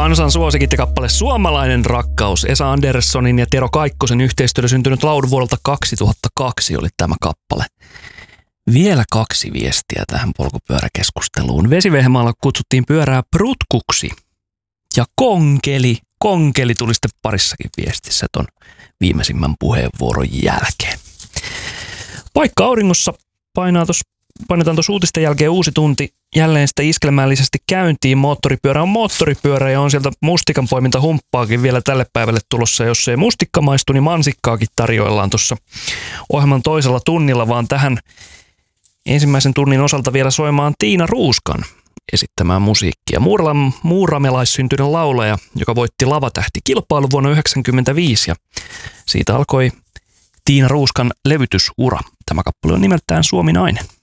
Kansan suosikittikappale Suomalainen rakkaus. Esa Anderssonin ja Tero Kaikkosen yhteistyöllä syntynyt laulu vuodelta 2002 oli tämä kappale. Vielä 2 viestiä tähän polkupyöräkeskusteluun. Vesivehmaalla kutsuttiin pyörää prutkuksi. Ja konkeli. Konkeli tuli sitten parissakin viestissä ton viimeisimmän puheenvuoron jälkeen. Paikka auringossa painetaan tuossa uutisten jälkeen uusi tunti jälleen sitä iskelmällisesti käyntiin. Moottoripyörä on moottoripyörä ja on sieltä mustikanpoiminta humppaakin vielä tälle päivälle tulossa. Jos ei mustikka maistu, niin mansikkaakin tarjoillaan tuossa ohjelman toisella tunnilla, vaan tähän ensimmäisen tunnin osalta vielä soimaan Tiina Ruuskan esittämään musiikkia. Muuramelaissyntyinen laulaja, joka voitti Lavatähti-kilpailun vuonna 1995 ja siitä alkoi Tiina Ruuskan levytysura. Tämä kappale on nimeltään Suomi-nainen.